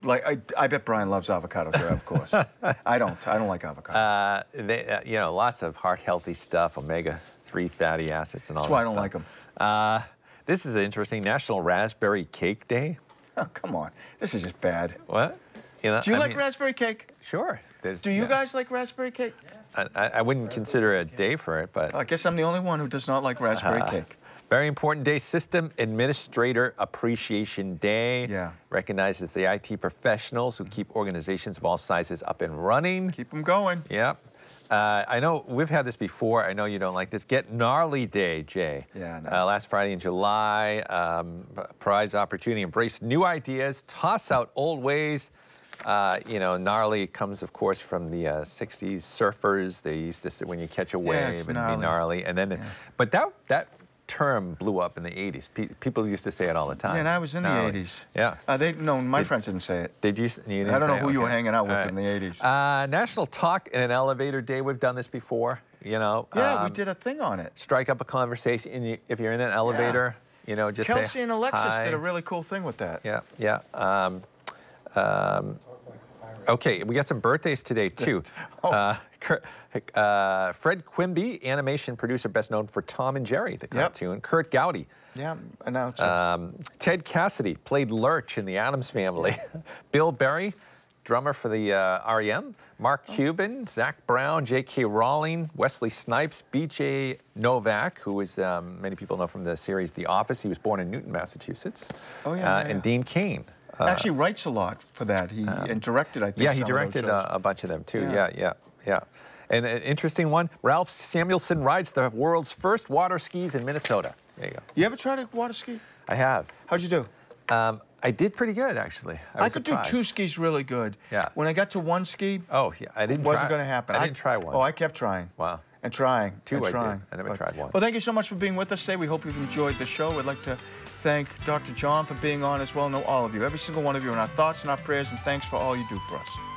I bet Brian loves avocados, yeah, of course. I don't like avocados. You know, lots of heart-healthy stuff, omega-3 fatty acids and all That's why I that don't stuff. like them. This is interesting. National Raspberry Cake Day. Oh, come on. This is just bad. What? You know, Do you like raspberry cake? Sure. Do you guys like raspberry cake? I wouldn't consider a day for it, but... I guess I'm the only one who does not like raspberry cake. Very important day, System Administrator Appreciation Day. Yeah. Recognizes the IT professionals who keep organizations of all sizes up and running. Keep them going. Yep. I know we've had this before. I know you don't like this. Get Gnarly Day, Jay. Yeah, no. Last Friday in July, provides opportunity to embrace new ideas, toss out old ways. You know, gnarly comes, of course, from the 60s surfers. They used to say when you catch a wave, it'd be gnarly. And then, but that term blew up in the 80s. People used to say it all the time. Yeah, and I was in the 80s. Yeah. My friends didn't say it. Did you? You didn't I don't know say it? who you were Okay. hanging out with in the 80s. National Talk in an Elevator Day. We've done this before. You know. Yeah, we did a thing on it. Strike up a conversation. If you're in an elevator, you know, just Kelsey say and Alexis hi. did a really cool thing with that. Yeah, yeah. Okay, we got some birthdays today, too. Fred Quimby, animation producer best known for Tom and Jerry, the cartoon. Yep. Kurt Gowdy. Yeah, announcer. Ted Cassidy played Lurch in The Addams Family. Bill Berry, drummer for the R.E.M. Mark Cuban, Zach Brown, J.K. Rowling, Wesley Snipes, B.J. Novak, who is, many people know from the series The Office. He was born in Newton, Massachusetts. Oh, yeah, And Dean Cain. Actually writes a lot for that. He and directed, I think. Yeah, he directed a bunch of them too. Yeah. And an interesting one, Ralph Samuelson rides the world's first water skis in Minnesota. There you go. You ever tried a water ski? I have. How'd you do? I did pretty good, actually. I could do 2 skis really good. Yeah. When I got to 1 ski, oh, yeah, I didn't. Wasn't going to happen. I didn't try one. Oh, I kept trying. Wow. And trying. 2 and I trying. did. I never tried one. Well, thank you so much for being with us today. We hope you've enjoyed the show. We'd like to thank Dr. John for being on as well. No, all of you. Every single one of you in our thoughts and our prayers, and thanks for all you do for us.